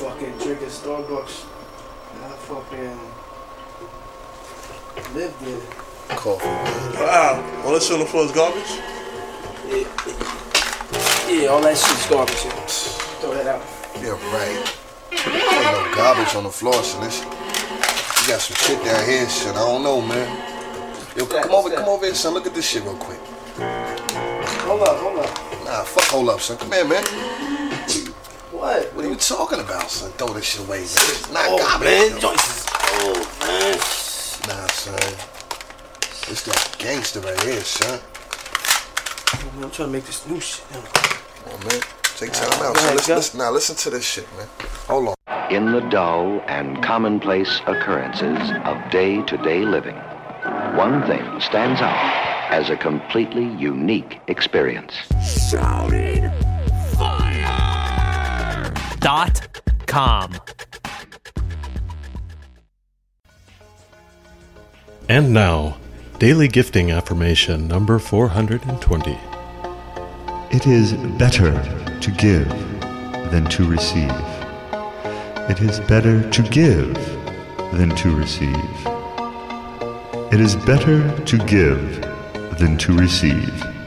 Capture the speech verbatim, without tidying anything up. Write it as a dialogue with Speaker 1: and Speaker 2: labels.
Speaker 1: fucking drinking Starbucks. And I fucking lived there.
Speaker 2: Coffee.
Speaker 3: Wow. All that shit on the floor is garbage?
Speaker 1: Yeah, yeah, all that shit's garbage. Yeah. Throw that out.
Speaker 2: Yeah, right. Ain't no garbage on the floor, son. This, you got some shit down here, son. I don't know, man. Yo, come over, come over here, son. Look at this shit real quick.
Speaker 1: Hold up, hold up.
Speaker 2: Nah, fuck hold up, son. Come here, man.
Speaker 1: What?
Speaker 2: What are you talking about, son? Throw this shit away, man. It's not
Speaker 1: Oh,
Speaker 2: garbage.
Speaker 1: man. Joyce is old, man.
Speaker 2: Nah, son. This that gangster right here, son.
Speaker 1: Oh, man, I'm trying to make this new shit. Yo.
Speaker 2: Come on, man. Take time
Speaker 1: Nah,
Speaker 2: out.
Speaker 1: go
Speaker 2: So
Speaker 1: ahead,
Speaker 2: listen,
Speaker 1: go.
Speaker 2: listen, now listen to this shit, man. Hold on.
Speaker 4: In the dull and commonplace occurrences of day-to-day living, one thing stands out as a completely unique experience.
Speaker 5: Shouting fire! Dot com.
Speaker 6: And now, Daily Gifting Affirmation number four hundred twenty.
Speaker 7: It is better to give than to receive. It is better to give than to receive. It is better to give than to receive.